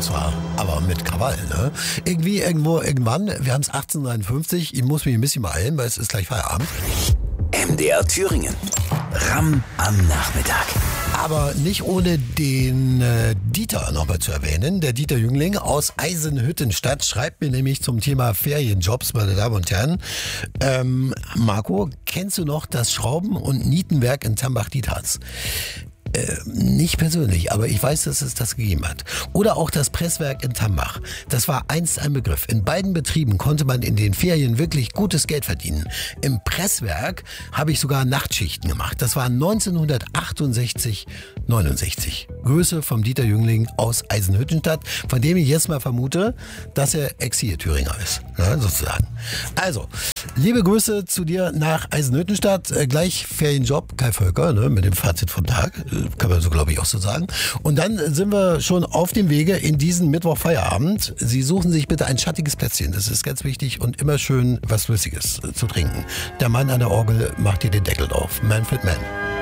Und zwar aber mit Krawall, ne? Irgendwie, irgendwo, irgendwann, wir haben es 1853, ich muss mich ein bisschen beeilen, weil es ist gleich Feierabend. MDR Thüringen. Ramm am Nachmittag. Aber nicht ohne den Dieter nochmal zu erwähnen. Der Dieter Jüngling aus Eisenhüttenstadt schreibt mir nämlich zum Thema Ferienjobs, meine Damen und Herren. Marco, kennst du noch das Schrauben- und Nietenwerk in Tambach-Dietharz? Nicht persönlich, aber ich weiß, dass es das gegeben hat. Oder auch das Presswerk in Tambach. Das war einst ein Begriff. In beiden Betrieben konnte man in den Ferien wirklich gutes Geld verdienen. Im Presswerk habe ich sogar Nachtschichten gemacht. Das war 1968, 69. Grüße vom Dieter Jüngling aus Eisenhüttenstadt, von dem ich jetzt mal vermute, dass er Exil-Thüringer ist, ne, sozusagen. Also, liebe Grüße zu dir nach Eisenhüttenstadt. Gleich Ferienjob, Kai Völker, ne, mit dem Fazit vom Tag. Kann man so, glaube ich, auch so sagen. Und dann sind wir schon auf dem Wege in diesen Mittwoch-Feierabend. Sie suchen sich bitte ein schattiges Plätzchen. Das ist ganz wichtig. Und immer schön was Flüssiges zu trinken. Der Mann an der Orgel macht dir den Deckel drauf. Manfred Mann.